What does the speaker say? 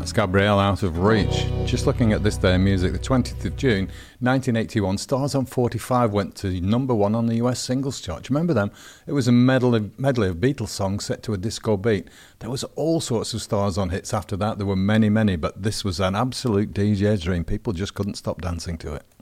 That's Gabrielle, Out of Reach. Just looking at this day in music, the 20th of June 1981, Stars on 45 went to number one on the US singles chart. Do you remember them? It was a medley of Beatles songs set to a disco beat. There was all sorts of Stars on hits after that. There were many, but this was an absolute DJ's dream. People just couldn't stop dancing to it.